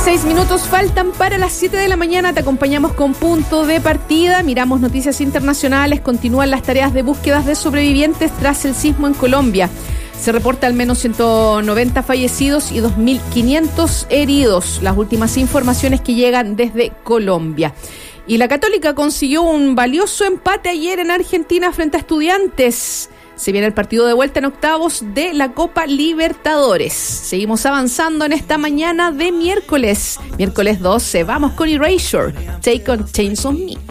6 minutos faltan para las 7 de la mañana. Te acompañamos con Punto de Partida. Miramos noticias internacionales. Continúan las tareas de búsquedas de sobrevivientes tras el sismo en Colombia. Se reporta al menos 190 fallecidos y 2.500 heridos. Las últimas informaciones que llegan desde Colombia. Y la Católica consiguió un valioso empate ayer en Argentina frente a Estudiantes. Se viene el partido de vuelta en octavos de la Copa Libertadores. Seguimos avanzando en esta mañana de miércoles 12. Vamos con Erasure, Take on Chains on Me.